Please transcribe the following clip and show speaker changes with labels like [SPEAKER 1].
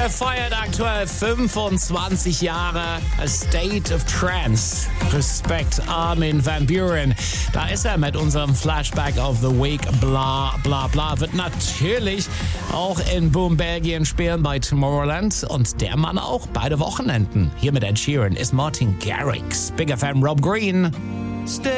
[SPEAKER 1] feiert aktuell 25 Jahre. A State of Trance. Respekt, Armin van Buuren. Da ist er mit unserem Flashback of the Week. Bla, bla, bla. Wird natürlich auch in Boom Belgien spielen bei Tomorrowland. Und der Mann auch beide Wochenenden. Hier mit Ed Sheeran ist Martin Garrix. Big FM Rob Green.